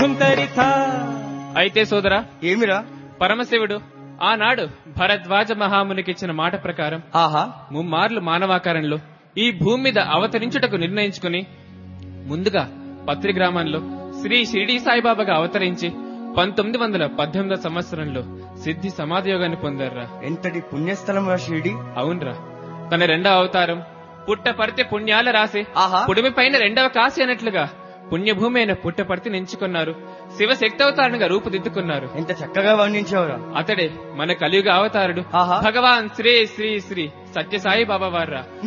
ధుంతరిథ. అయితే సోదరా, ఏమిరా? పరమశివుడు ఆనాడు భరద్వాజ మహామునికిచ్చిన మాట ప్రకారం ఆహా, ముమ్మార్లు మానవాకారంలో ఈ భూమి మీద అవతరించుటకు నిర్ణయించుకుని ముందుగా పత్రి గ్రామంలో శ్రీ షిరిడీ సాయిబాబాగా అవతరించి 1918 సంవత్సరంలో సిద్ధి సమాధియోగాన్ని పొందారురా. ఎంతటి పుణ్యస్థలం రా షిరిడి. అవునరా, తన రెండవ అవతారం పుట్టపర్తి పుణ్యాల రాసి ఆహా, పుడిమి పైన రెండవ కాశీ అన్నట్లుగా పుణ్యభూమి అయిన పుట్టపర్తి నించుకున్నారు. శివశక్తవతారునిగా రూపుదిద్దుకున్నారు. ఎంత చక్కగా వర్ణించావురా. అతడే మన కలియుగ అవతారుడు ఆహా, భగవాన్ శ్రీ శ్రీ శ్రీ సత్యసాయి బాబా వారా.